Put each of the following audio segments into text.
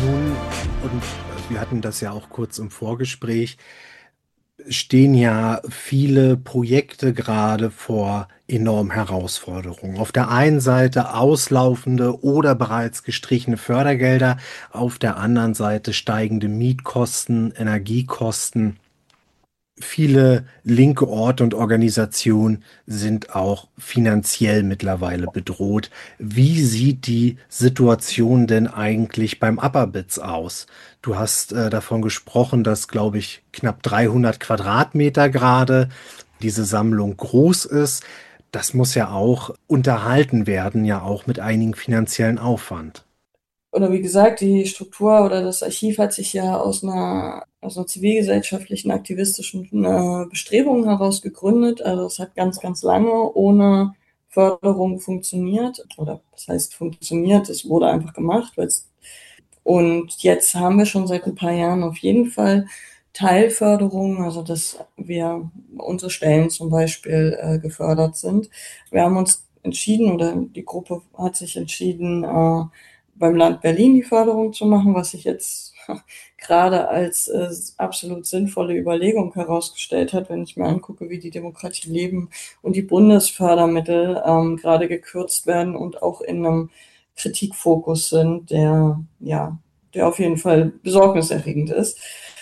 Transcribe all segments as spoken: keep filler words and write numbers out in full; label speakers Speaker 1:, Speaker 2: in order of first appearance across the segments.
Speaker 1: Nun, und wir hatten das ja auch kurz im Vorgespräch, stehen ja viele Projekte gerade vor enormen Herausforderungen. Auf der einen Seite auslaufende oder bereits gestrichene Fördergelder, auf der anderen Seite steigende Mietkosten, Energiekosten. Viele linke Orte und Organisationen sind auch finanziell mittlerweile bedroht. Wie sieht die Situation denn eigentlich beim Upperbitz aus? Du hast äh, davon gesprochen, dass, glaube ich, knapp dreihundert Quadratmeter gerade diese Sammlung groß ist. Das muss ja auch unterhalten werden, ja auch mit einigem finanziellen Aufwand.
Speaker 2: Oder wie gesagt, die Struktur oder das Archiv hat sich ja aus einer, aus einer zivilgesellschaftlichen, aktivistischen äh, Bestrebung heraus gegründet. Also es hat ganz, ganz lange ohne Förderung funktioniert. Oder das heißt funktioniert, es wurde einfach gemacht. Weil's, und jetzt haben wir schon seit ein paar Jahren auf jeden Fall Teilförderung, also dass wir unsere Stellen zum Beispiel äh, gefördert sind. Wir haben uns entschieden oder die Gruppe hat sich entschieden, äh, beim Land Berlin die Förderung zu machen, was sich jetzt gerade als äh, absolut sinnvolle Überlegung herausgestellt hat, wenn ich mir angucke, wie die Demokratie leben und die Bundesfördermittel ähm, gerade gekürzt werden und auch in einem Kritikfokus sind, der ja, der auf jeden Fall besorgniserregend ist.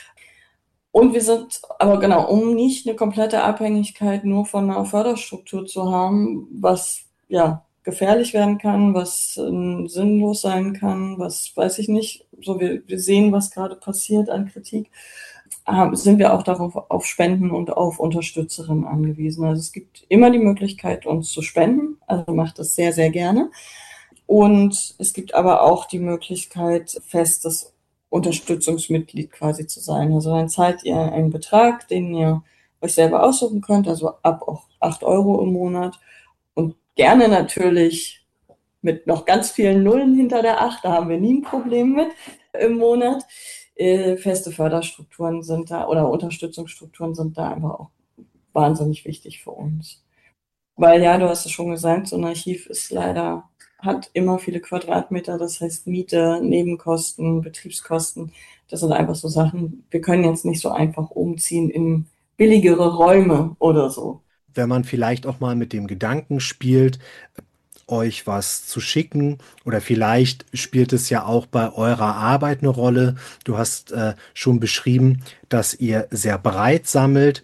Speaker 2: Und wir sind, aber genau, um nicht eine komplette Abhängigkeit nur von einer Förderstruktur zu haben, was ja gefährlich werden kann, was äh, sinnlos sein kann, was weiß ich nicht. So, wir, wir sehen, was gerade passiert an Kritik, äh, sind wir auch darauf auf Spenden und auf Unterstützerinnen angewiesen. Also es gibt immer die Möglichkeit, uns zu spenden. Also macht das sehr, sehr gerne. Und es gibt aber auch die Möglichkeit, festes Unterstützungsmitglied quasi zu sein. Also dann zahlt ihr einen Betrag, den ihr euch selber aussuchen könnt, also ab auch acht Euro im Monat. Und gerne natürlich mit noch ganz vielen Nullen hinter der acht, da haben wir nie ein Problem mit im Monat. Äh, feste Förderstrukturen sind da oder Unterstützungsstrukturen sind da einfach auch wahnsinnig wichtig für uns. Weil ja, du hast es schon gesagt, so ein Archiv ist leider, hat immer viele Quadratmeter, das heißt Miete, Nebenkosten, Betriebskosten. Das sind einfach so Sachen. Wir können jetzt nicht so einfach umziehen in billigere Räume oder so.
Speaker 1: Wenn man vielleicht auch mal mit dem Gedanken spielt, euch was zu schicken oder vielleicht spielt es ja auch bei eurer Arbeit eine Rolle. Du hast äh, schon beschrieben, dass ihr sehr breit sammelt,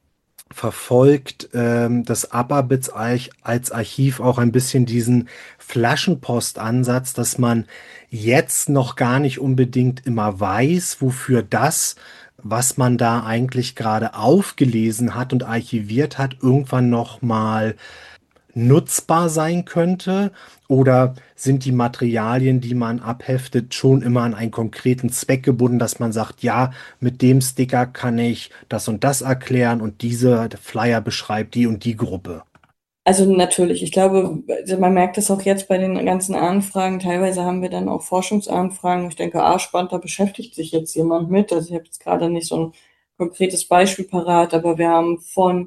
Speaker 1: verfolgt ähm, das Aberbitz Arch- als Archiv auch ein bisschen diesen Flaschenpostansatz, dass man jetzt noch gar nicht unbedingt immer weiß, wofür das, was man da eigentlich gerade aufgelesen hat und archiviert hat, irgendwann noch mal nutzbar sein könnte? Oder sind die Materialien, die man abheftet, schon immer an einen konkreten Zweck gebunden, dass man sagt, ja, mit dem Sticker kann ich das und das erklären und dieser Flyer beschreibt die und die Gruppe?
Speaker 2: Also natürlich, ich glaube, also man merkt es auch jetzt bei den ganzen Anfragen. Teilweise haben wir dann auch Forschungsanfragen. Ich denke, ah, spannend, da beschäftigt sich jetzt jemand mit. Also ich habe jetzt gerade nicht so ein konkretes Beispiel parat, aber wir haben von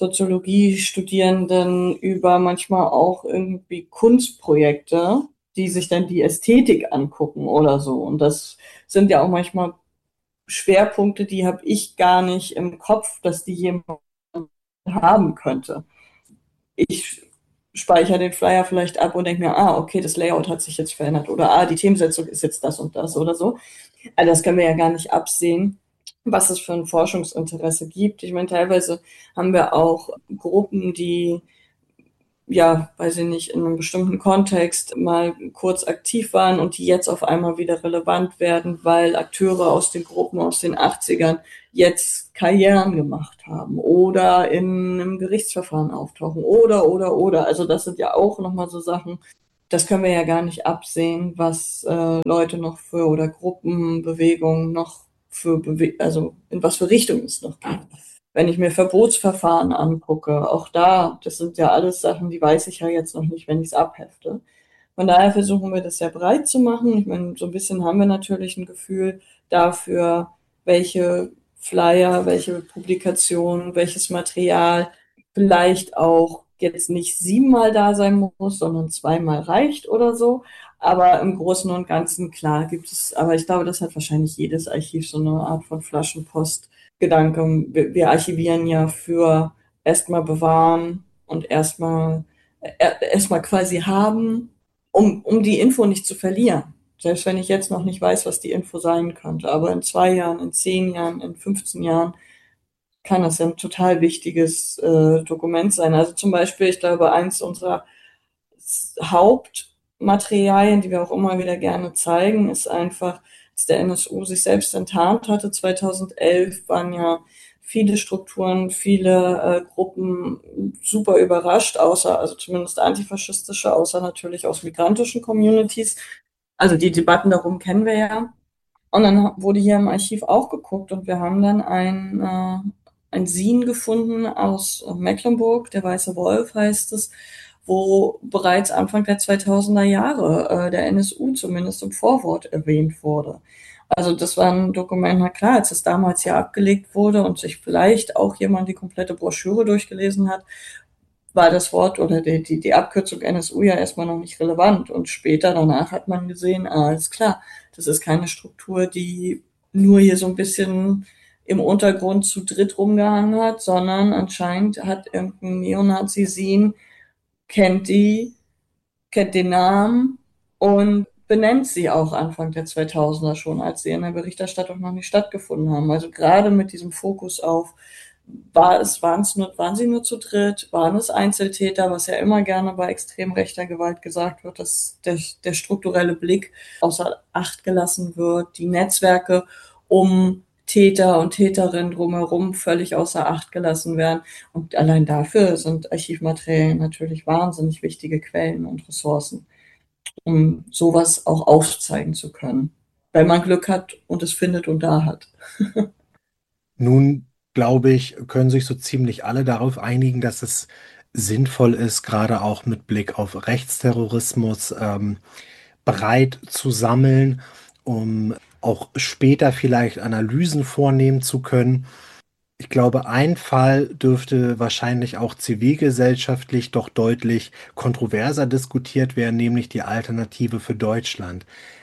Speaker 2: Soziologiestudierenden über manchmal auch irgendwie Kunstprojekte, die sich dann die Ästhetik angucken oder so. Und das sind ja auch manchmal Schwerpunkte, die habe ich gar nicht im Kopf, dass die jemand haben könnte. Ich speichere den Flyer vielleicht ab und denke mir, ah, okay, das Layout hat sich jetzt verändert oder ah, die Themensetzung ist jetzt das und das oder so. Also das können wir ja gar nicht absehen, was es für ein Forschungsinteresse gibt. Ich meine, teilweise haben wir auch Gruppen, die ja, weiß ich nicht, in einem bestimmten Kontext mal kurz aktiv waren und die jetzt auf einmal wieder relevant werden, weil Akteure aus den Gruppen aus den achtzigern jetzt Karrieren gemacht haben oder in einem Gerichtsverfahren auftauchen oder, oder, oder. Also das sind ja auch nochmal so Sachen, das können wir ja gar nicht absehen, was äh, Leute noch für oder Gruppenbewegungen noch für, Bewe also in was für Richtung es noch geht. Wenn ich mir Verbotsverfahren angucke, auch da, das sind ja alles Sachen, die weiß ich ja jetzt noch nicht, wenn ich es abhefte. Von daher versuchen wir das sehr breit zu machen. Ich meine, so ein bisschen haben wir natürlich ein Gefühl dafür, welche Flyer, welche Publikationen, welches Material vielleicht auch jetzt nicht siebenmal da sein muss, sondern zweimal reicht oder so. Aber im Großen und Ganzen, klar, gibt es, aber ich glaube, das hat wahrscheinlich jedes Archiv so eine Art von Flaschenpost-Gedanke. Wir, wir archivieren ja für erstmal bewahren und erstmal erstmal quasi haben, um, um die Info nicht zu verlieren. Selbst wenn ich jetzt noch nicht weiß, was die Info sein könnte. Aber in zwei Jahren, in zehn Jahren, in fünfzehn Jahren kann das ja ein total wichtiges äh, Dokument sein. Also zum Beispiel, ich glaube, eins unserer Hauptmaterialien, die wir auch immer wieder gerne zeigen, ist einfach, als der N S U sich selbst enttarnt hatte, zweitausendelf, waren ja viele Strukturen, viele äh, Gruppen super überrascht, außer, also zumindest antifaschistische, außer natürlich aus migrantischen Communities. Also die Debatten darum kennen wir ja. Und dann wurde hier im Archiv auch geguckt und wir haben dann ein, äh, ein Zine gefunden aus Mecklenburg, der Weiße Wolf heißt es, wo bereits Anfang der zweitausender Jahre äh, der N S U zumindest im Vorwort erwähnt wurde. Also das war ein Dokument, na klar, als es damals hier abgelegt wurde und sich vielleicht auch jemand die komplette Broschüre durchgelesen hat, war das Wort oder die, die, die Abkürzung N S U ja erstmal noch nicht relevant. Und später danach hat man gesehen, ah, alles klar, das ist keine Struktur, die nur hier so ein bisschen im Untergrund zu dritt rumgehangen hat, sondern anscheinend hat irgendein Neonazi-Sin, kennt die, kennt den Namen und benennt sie auch Anfang der zweitausender schon, als sie in der Berichterstattung noch nicht stattgefunden haben. Also gerade mit diesem Fokus auf, war es, waren es nur, waren sie nur zu dritt, waren es Einzeltäter, was ja immer gerne bei extrem rechter Gewalt gesagt wird, dass der, der strukturelle Blick außer Acht gelassen wird, die Netzwerke um Täter und Täterinnen drumherum völlig außer Acht gelassen werden. Und allein dafür sind Archivmaterialien natürlich wahnsinnig wichtige Quellen und Ressourcen, um sowas auch aufzeigen zu können, wenn man Glück hat und es findet und da hat.
Speaker 1: Nun, glaube ich, können sich so ziemlich alle darauf einigen, dass es sinnvoll ist, gerade auch mit Blick auf Rechtsterrorismus, ähm, breit zu sammeln, um auch später vielleicht Analysen vornehmen zu können. Ich glaube, ein Fall dürfte wahrscheinlich auch zivilgesellschaftlich doch deutlich kontroverser diskutiert werden, nämlich die Alternative für Deutschland.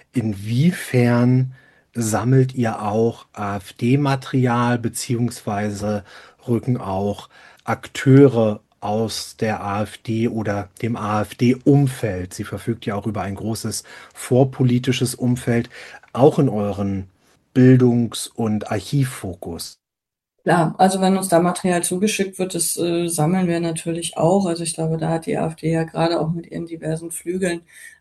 Speaker 1: Inwiefern sammelt ihr auch AfD-Material beziehungsweise rücken auch Akteure aus der AfD oder dem AfD-Umfeld? Sie verfügt ja auch über ein großes vorpolitisches Umfeld, auch in euren Bildungs- und Archivfokus.
Speaker 2: Klar, also wenn uns da Material zugeschickt wird, das äh, sammeln wir natürlich auch. Also ich glaube, da hat die AfD ja gerade auch mit ihren diversen Flügeln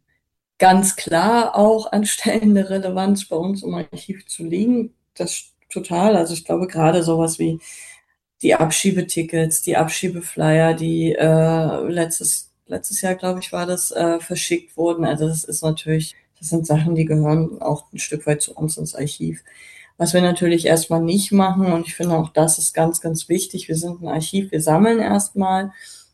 Speaker 2: ganz klar auch an Stellen eine Relevanz bei uns im Archiv zu liegen. Das total. Also ich glaube gerade sowas wie die Abschiebetickets, die Abschiebeflyer, die äh, letztes, letztes Jahr, glaube ich, war das, äh, verschickt wurden. Also das ist natürlich, das sind Sachen, die gehören auch ein Stück weit zu uns ins Archiv. Was wir natürlich erstmal nicht machen, und ich finde auch das ist ganz, ganz wichtig, wir sind ein Archiv, wir sammeln erstmal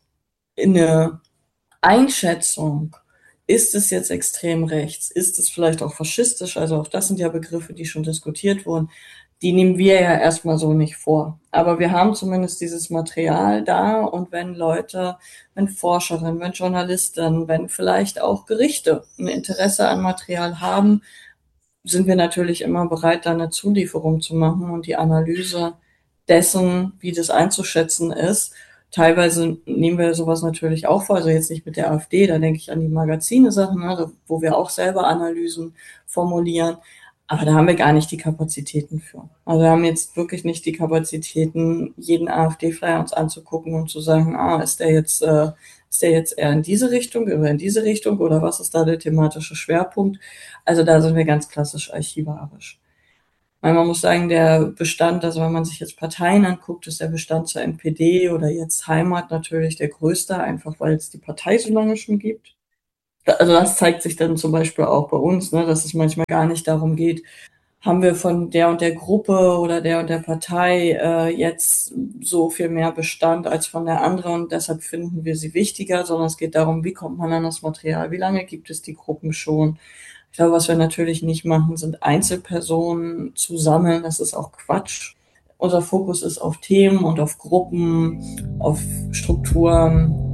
Speaker 2: eine Einschätzung. Ist es jetzt extrem rechts? Ist es vielleicht auch faschistisch? Also auch das sind ja Begriffe, die schon diskutiert wurden. Die nehmen wir ja erstmal so nicht vor. Aber wir haben zumindest dieses Material da und wenn Leute, wenn Forscherinnen, wenn Journalisten, wenn vielleicht auch Gerichte ein Interesse an Material haben, sind wir natürlich immer bereit, da eine Zulieferung zu machen und die Analyse dessen, wie das einzuschätzen ist. Teilweise nehmen wir sowas natürlich auch vor, also jetzt nicht mit der AfD, da denke ich an die Magazine-Sachen, ne, wo wir auch selber Analysen formulieren. Aber da haben wir gar nicht die Kapazitäten für. Also wir haben jetzt wirklich nicht die Kapazitäten, jeden AfD-Flyer uns anzugucken und zu sagen, ah, ist der jetzt, äh, ist der jetzt eher in diese Richtung oder in diese Richtung oder was ist da der thematische Schwerpunkt? Also da sind wir ganz klassisch archivarisch. Weil man muss sagen, der Bestand, also wenn man sich jetzt Parteien anguckt, ist der Bestand zur N P D oder jetzt Heimat natürlich der größte, einfach weil es die Partei so lange schon gibt. Also das zeigt sich dann zum Beispiel auch bei uns, ne, dass es manchmal gar nicht darum geht, haben wir von der und der Gruppe oder der und der Partei äh, jetzt so viel mehr Bestand als von der anderen und deshalb finden wir sie wichtiger, sondern es geht darum, wie kommt man an das Material, wie lange gibt es die Gruppen schon. Ich glaube, was wir natürlich nicht machen, sind Einzelpersonen zu sammeln, das ist auch Quatsch. Unser Fokus ist auf Themen und auf Gruppen, auf Strukturen